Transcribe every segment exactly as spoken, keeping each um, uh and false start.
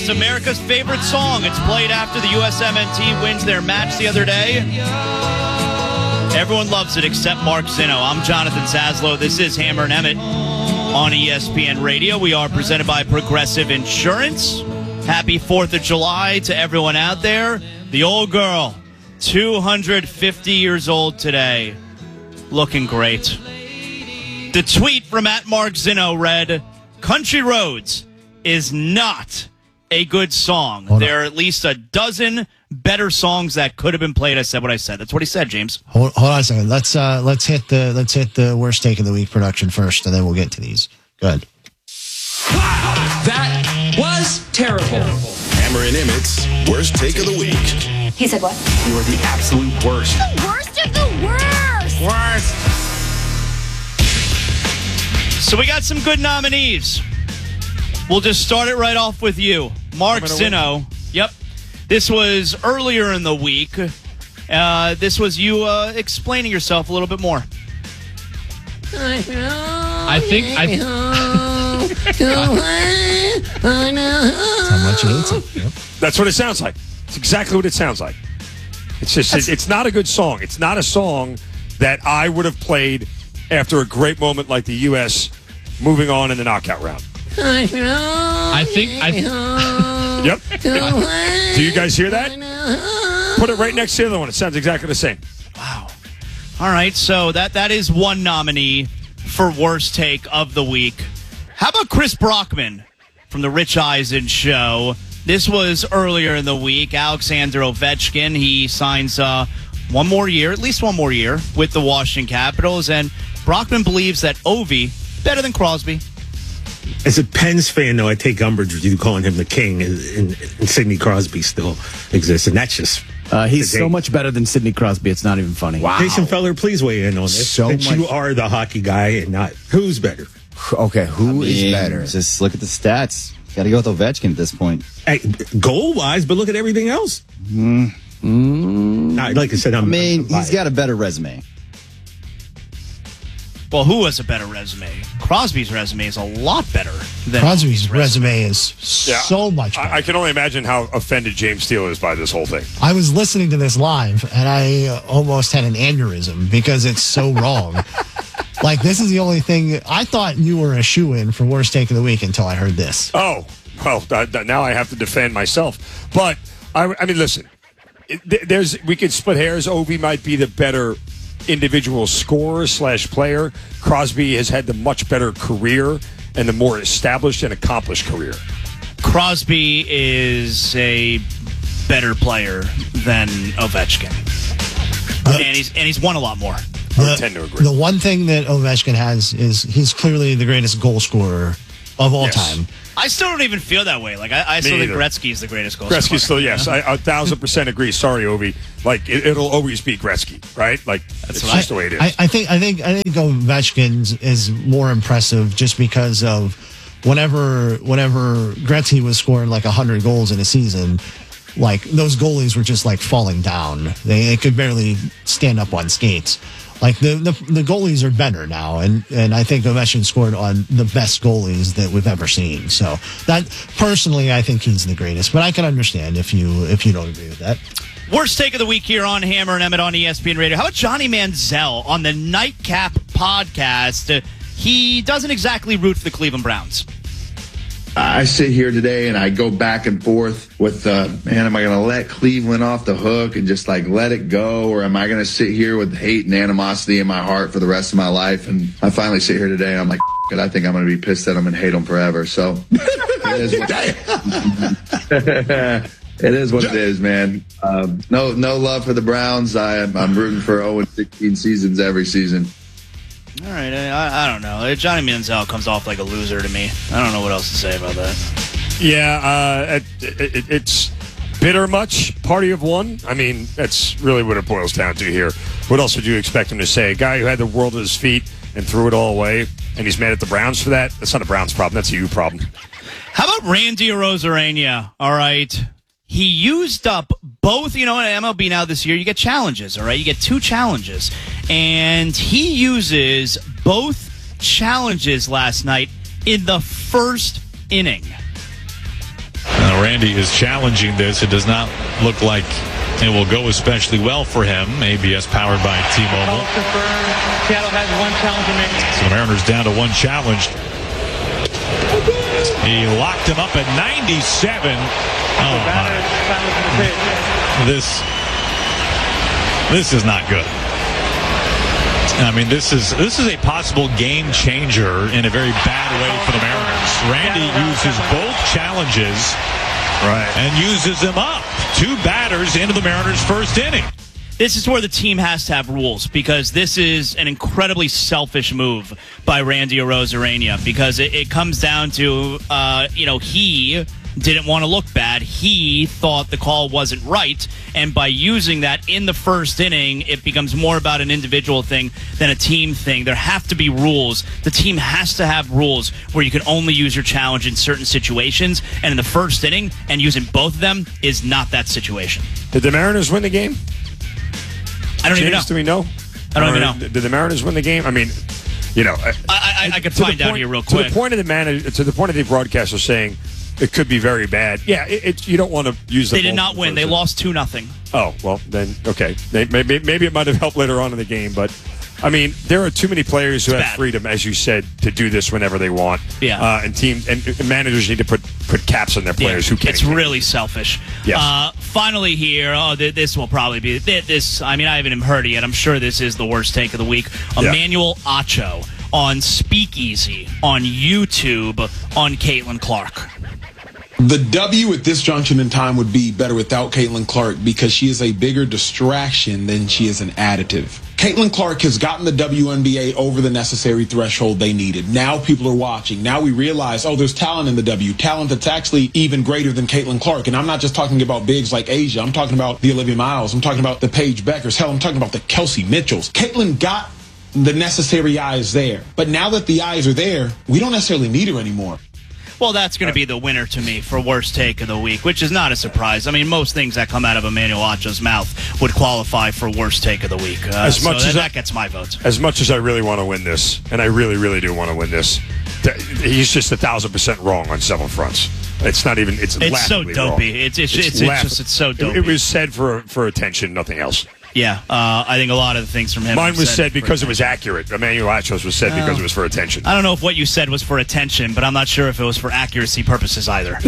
It's America's favorite song. It's played after the U S M N T wins their match the other day. Everyone loves it except Mark Zinno. I'm Jonathan Zaslow. This is Hammer and Emmett on E S P N Radio. We are presented by Progressive Insurance. Happy fourth of July to everyone out there. The old girl, two hundred fifty years old today. Looking great. The tweet from at Mark Zinno read, Country Roads is not a good song. Hold there on. are at least a dozen better songs that could have been played. I said what I said. That's what he said, James. Hold, hold on a second. Let's uh, let's hit the let's hit the worst take of the week production first, and then we'll get to these. Good. That was terrible. Hammer and Emmett's worst take of the week. He said what? You are the absolute worst. The worst of the worst. Worst. So we got some good nominees. We'll just start it right off with you. Mark Zinno. Yep. This was earlier in the week. Uh, this was you uh, explaining yourself a little bit more. I think I. How much he hates it. Yep. That's what it sounds like. It's exactly what it sounds like. It's just it, it's not a good song. It's not a song that I would have played after a great moment like the U S moving on in the knockout round. I think I. Yep. Do you guys hear that? Put it right next to the other one. It sounds exactly the same. Wow. All right, so that that is one nominee for worst take of the week. How about Chris Brockman from the Rich Eisen Show? This was earlier in the week. Alexander Ovechkin, he signs uh, one more year, at least one more year, with the Washington Capitals, and Brockman believes that Ovi better than Crosby. As a Pens fan, though, I take umbrage with you calling him the king, and, and, and Sidney Crosby still exists, and that's just... Uh, he's so much better than Sidney Crosby, it's not even funny. Wow. Jason Feller, please weigh in on this. So Since much... you are the hockey guy and not... Who's better? Okay, who I mean, is better? Just look at the stats. Got to go with Ovechkin at this point. Hey, goal-wise, but look at everything else. Mm. Mm. Nah, like I said, I'm, I mean, I'm he's got a better resume. Well, who has a better resume? Crosby's resume is a lot better than Crosby's resume. resume is Yeah. so much better. I, I can only imagine how offended James Steele is by this whole thing. I was listening to this live, and I uh, almost had an aneurysm because it's so wrong. Like, this is the only thing. I thought you were a shoo-in for worst take of the week until I heard this. Oh, well, th- th- now I have to defend myself. But, I, I mean, listen, it, th- there's we could split hairs. Ovi might be the better individual scorer slash player. Crosby has had the much better career and the more established and accomplished career. Crosby is a better player than Ovechkin. Uh, and he's and he's won a lot more. I would tend to agree. The one thing that Ovechkin has is he's clearly the greatest goal scorer of all Yes. time. I still don't even feel that way. Like I, I still think either. Gretzky's the greatest goal scorer. Gretzky still, yes. I a thousand percent agree. Sorry, Ovi. Like, it, it'll always be Gretzky, right? Like, That's it's what just I, the way it is. I, I think I think I think Ovechkin's is more impressive just because of whenever whenever Gretzky was scoring like a hundred goals in a season, like those goalies were just like falling down. They, they could barely stand up on skates. Like the, the the goalies are better now, and, and I think Ovechkin scored on the best goalies that we've ever seen. So that personally, I think he's the greatest. But I can understand if you if you don't agree with that. Worst take of the week here on Hammer and Emmett on E S P N Radio. How about Johnny Manziel on the Nightcap podcast? Uh, he doesn't exactly root for the Cleveland Browns. I sit here today and I go back and forth with, uh, man, am I going to let Cleveland off the hook and just like let it go? Or am I going to sit here with hate and animosity in my heart for the rest of my life? And I finally sit here today and I'm like, it, I think I'm going to be pissed at them and hate them forever. So it is what, it is, what it is, man. Um, no, no love for the Browns. I am, I'm rooting for oh and sixteen seasons every season. All right, I, I don't know. Johnny Manziel comes off like a loser to me. I don't know what else to say about that. Yeah, uh, it, it, it's bitter much. Party of one. I mean, that's really what it boils down to here. What else would you expect him to say? A guy who had the world at his feet and threw it all away, and he's mad at the Browns for that? That's not a Browns problem. That's a you problem. How about Randy Arozarena? All right. He used up both, you know, in M L B now this year, you get challenges, all right? You get two challenges. And he uses both challenges last night in the first inning. Uh, Randy is challenging this. It does not look like it will go especially well for him. A B S powered by T-Mobile. Seattle has one challenge remaining. So the Mariners down to one challenge. He locked him up at ninety-seven. Oh, my. This, this is not good. I mean, this is this is a possible game changer in a very bad way for the Mariners. Randy uses both challenges, right, and uses them up. Two batters into the Mariners' first inning. This is where the team has to have rules, because this is an incredibly selfish move by Randy Arozarena, because it, it comes down to, uh, you know, he didn't want to look bad. He thought the call wasn't right, and by using that in the first inning, it becomes more about an individual thing than a team thing. There have to be rules. The team has to have rules where you can only use your challenge in certain situations, and in the first inning, and using both of them is not that situation. Did the Mariners win the game? I don't James, even know. Do we know? I don't or, even know. Did the Mariners win the game? I mean, you know, I I, I could find out here real quick. To the point of the manager, to the point of the broadcaster saying it could be very bad. Yeah, it, it, you don't want to use. The They did not win. They version. lost two nothing. Oh well, then okay. They, maybe maybe it might have helped later on in the game, but I mean, there are too many players who It's have bad. freedom, as you said, to do this whenever they want. Yeah. Uh, and teams and, and managers need to put put caps on their players Yeah, who can't. it's really selfish. Yes. Uh, finally here, oh, th- this will probably be this. I mean, I haven't even heard it yet. I'm sure this is the worst take of the week. Yeah. Emmanuel Acho on Speakeasy on YouTube on Caitlin Clark. The W at this junction in time would be better without Caitlin Clark, because she is a bigger distraction than she is an additive. Caitlin Clark has gotten the W N B A over the necessary threshold they needed. Now people are watching. Now we realize, oh, there's talent in the W. Talent that's actually even greater than Caitlin Clark. And I'm not just talking about bigs like Asia. I'm talking about the Olivia Miles. I'm talking about the Paige Beckers. Hell, I'm talking about the Kelsey Mitchells. Caitlin got the necessary eyes there. But now that the eyes are there, we don't necessarily need her anymore. Well, that's going to be the winner to me for worst take of the week, which is not a surprise. I mean, most things that come out of Emmanuel Acho's mouth would qualify for worst take of the week. Uh, As much so as that, I- that gets my vote. As much as I really want to win this, and I really, really do want to win this, th- he's just a thousand percent wrong on several fronts. It's not even. It's It's so laughably dopey. wrong. It's- it's- it's- it's laugh- just- it's so It- dopey. It, was said for for attention, nothing else. Yeah, uh, I think a lot of the things from him. Mine were was said for because it attention. was accurate. Emmanuel Acho's was said because Oh. it was for attention. I don't know if what you said was for attention, but I'm not sure if it was for accuracy purposes either.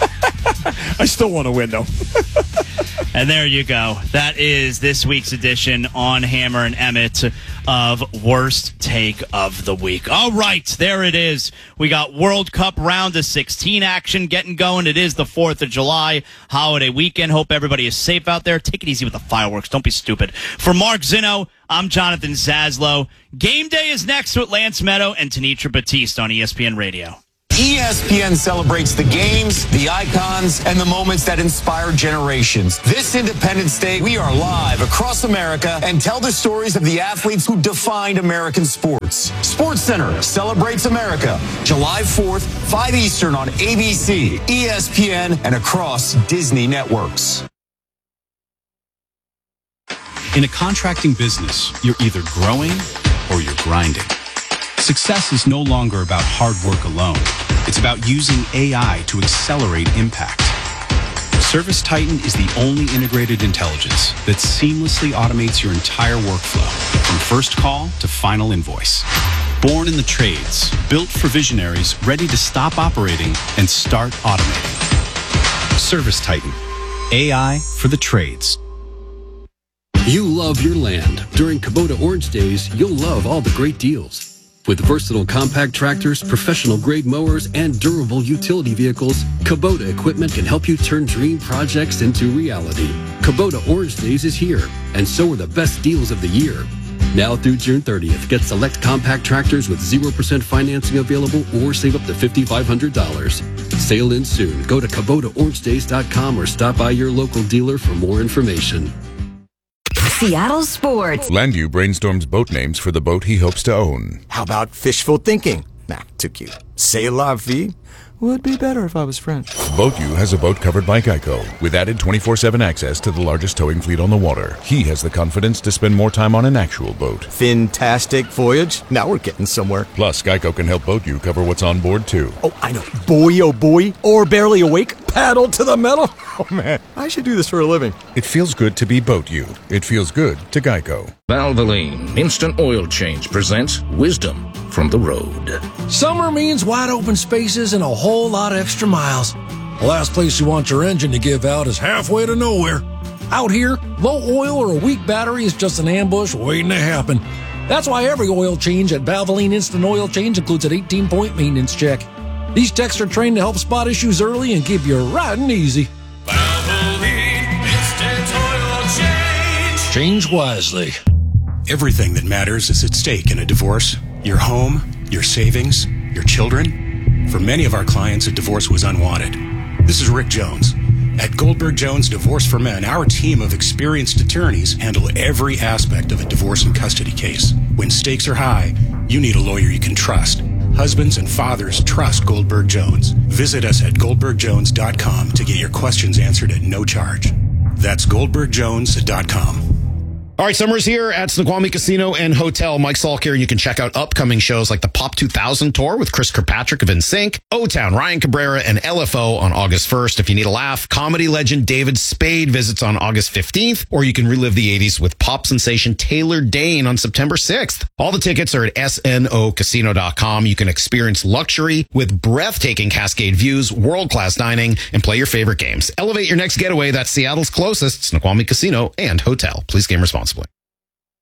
I still want to win, though. And there you go. That is this week's edition on Hammer and Emmett of Worst Take of the Week. All right, there it is. We got World Cup round of sixteen action getting going. It is the fourth of July holiday weekend. Hope everybody is safe out there. Take it easy with the fireworks. Don't be stupid. For Mark Zinno, I'm Jonathan Zaslow. Game day is next with Lance Meadow and Tanitra Batiste on E S P N Radio. E S P N celebrates the games, the icons, and the moments that inspire generations. This Independence Day, we are live across America and tell the stories of the athletes who defined American sports. Sports Center celebrates America, July fourth, five Eastern on A B C, E S P N, and across Disney networks. In a contracting business, you're either growing or you're grinding. Success is no longer about hard work alone. It's about using A I to accelerate impact. Service Titan is the only integrated intelligence that seamlessly automates your entire workflow, from first call to final invoice. Born in the trades, built for visionaries ready to stop operating and start automating. Service Titan, A I for the trades. You love your land. During Kubota Orange Days, you'll love all the great deals. With versatile compact tractors, professional-grade mowers, and durable utility vehicles, Kubota equipment can help you turn dream projects into reality. Kubota Orange Days is here, and so are the best deals of the year. Now through June thirtieth, get select compact tractors with zero percent financing available or save up to five thousand five hundred dollars. Sail in soon. Go to Kubota Orange Days dot com or stop by your local dealer for more information. Seattle Sports. Landview brainstorms boat names for the boat he hopes to own. How about fishful thinking? Nah, too cute. C'est la vie? Would be better if I was French. BoatU has a boat covered by Geico with added twenty-four seven access to the largest towing fleet on the water. He has the confidence to spend more time on an actual boat. Fantastic voyage. Now we're getting somewhere. Plus, Geico can help BoatU cover what's on board, too. Oh, I know. Boy, oh boy. Or barely awake. Paddle to the metal? Oh, man, I should do this for a living. It feels good to be Boat You. It feels good to Geico. Valvoline Instant Oil Change presents wisdom from the road. Summer means wide open spaces and a whole lot of extra miles. The last place you want your engine to give out is halfway to nowhere. Out here, low oil or a weak battery is just an ambush waiting to happen. That's why every oil change at Valvoline Instant Oil Change includes an eighteen-point maintenance check. These techs are trained to help spot issues early and keep you riding easy. Valvoline Instant Oil Change. Change wisely. Everything that matters is at stake in a divorce. Your home, your savings, your children. For many of our clients, a divorce was unwanted. This is Rick Jones. At Goldberg Jones Divorce for Men, our team of experienced attorneys handle every aspect of a divorce and custody case. When stakes are high, you need a lawyer you can trust. Husbands and fathers trust Goldberg Jones. Visit us at goldberg jones dot com to get your questions answered at no charge. That's goldberg jones dot com. All right, summer's here at Snoqualmie Casino and Hotel. Mike Salk here, and you can check out upcoming shows like the Pop two thousand Tour with Chris Kirkpatrick of NSYNC, O-Town, Ryan Cabrera, and L F O on August first. If you need a laugh, comedy legend David Spade visits on August fifteenth, or you can relive the eighties with pop sensation Taylor Dane on September sixth. All the tickets are at S N O casino dot com. You can experience luxury with breathtaking Cascade views, world-class dining, and play your favorite games. Elevate your next getaway. That's Seattle's closest Snoqualmie Casino and Hotel. Please game responsibly.